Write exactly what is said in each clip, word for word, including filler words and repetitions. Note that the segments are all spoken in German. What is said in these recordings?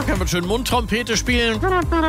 können wir schön Mundtrompete spielen.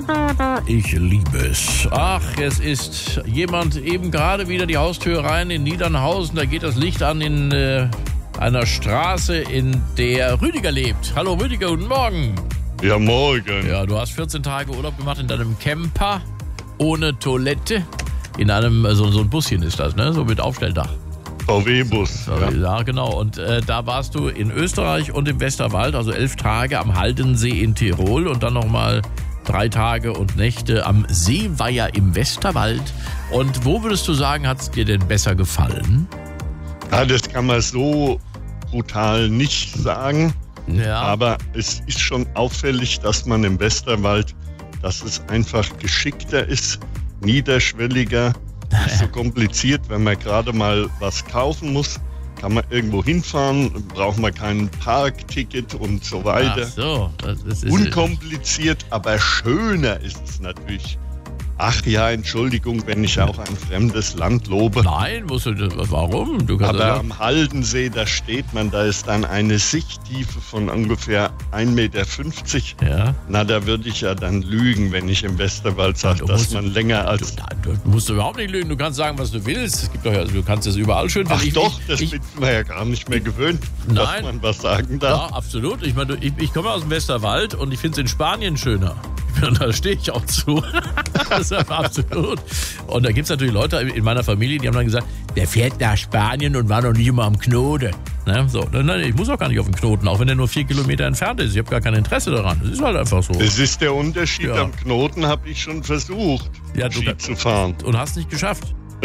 Ich liebe es. Ach, es ist jemand eben gerade wieder die Haustür rein in Niedernhausen. Da geht das Licht an in äh, einer Straße, in der Rüdiger lebt. Hallo Rüdiger, guten Morgen. Ja, morgen. Ja, du hast vierzehn Tage Urlaub gemacht in deinem Camper ohne Toilette. In einem, so, so ein Buschen ist das, ne? So mit Aufstelldach. V W-Bus. Ja. ja, genau. Und äh, da warst du in Österreich und im Westerwald, also elf Tage am Haldensee in Tirol und dann nochmal drei Tage und Nächte am Seeweiher im Westerwald. Und wo würdest du sagen, hat es dir denn besser gefallen? Ja, das kann man so brutal nicht sagen. Ja. Aber es ist schon auffällig, dass man im Westerwald, dass es einfach geschickter ist, niederschwelliger, nicht so kompliziert. Wenn man gerade mal was kaufen muss, kann man irgendwo hinfahren, braucht man kein Parkticket und so weiter. Ach so, das ist, ist unkompliziert, aber schöner ist es natürlich. Ach ja, Entschuldigung, wenn ich auch ein fremdes Land lobe. Nein, musst du, warum? Du kannst aber ja am Haldensee, da steht man, da ist dann eine Sichttiefe von ungefähr ein Meter fünfzig. Ja. Na, da würde ich ja dann lügen, wenn ich im Westerwald sage, dass musst, man länger als... Du, du musst überhaupt nicht lügen, du kannst sagen, was du willst. Es gibt doch, also du kannst es überall schön finden. Ach ich, doch, ich, das ich, bin man ja gar nicht mehr gewöhnt, nein, dass man was sagen darf. Ja, absolut. Ich meine, ich, ich komme aus dem Westerwald und ich finde es in Spanien schöner. Und da stehe ich auch zu. Das ist absolut. Und da gibt es natürlich Leute in meiner Familie, die haben dann gesagt, der fährt nach Spanien und war noch nicht immer am Knoten. Ne? So, nein, ich muss auch gar nicht auf den Knoten, auch wenn der nur vier Kilometer entfernt ist. Ich habe gar kein Interesse daran. Das ist halt einfach so. Das ist der Unterschied. Ja. Am Knoten habe ich schon versucht, ja, Ski du, zu fahren. Und hast nicht geschafft.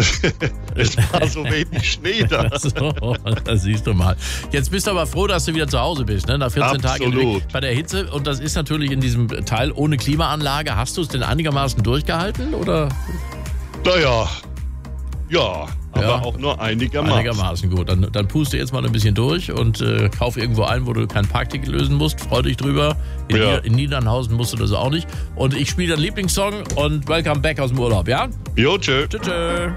Es war so wenig Schnee da. So, das siehst du mal. Jetzt bist du aber froh, dass du wieder zu Hause bist, ne? Nach vierzehn Tagen bei der Hitze. Und das ist natürlich in diesem Teil ohne Klimaanlage. Hast du es denn einigermaßen durchgehalten, oder? Naja, ja, aber Ja. auch nur einigermaßen. Einigermaßen gut. Dann, dann puste jetzt mal ein bisschen durch und äh, kauf irgendwo ein, wo du kein Parkticket lösen musst. Freu dich drüber. In, Ja. Nieder- in Niedernhausen musst du das auch nicht. Und ich spiele deinen Lieblingssong und Welcome Back aus dem Urlaub, ja? Jo, tschö. Tschö, tschö.